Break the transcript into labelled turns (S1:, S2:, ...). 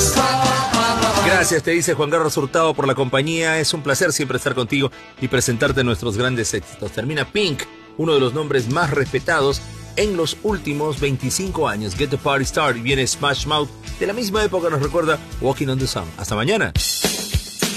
S1: Gracias, te dice Juan Carlos Hurtado por la compañía. Es un placer siempre estar contigo y presentarte nuestros grandes éxitos. Termina Pink, uno de los nombres más respetados en los últimos 25 años. Get the Party Started. Viene Smash Mouth. De la misma época nos recuerda Walking on the Sun. Hasta mañana.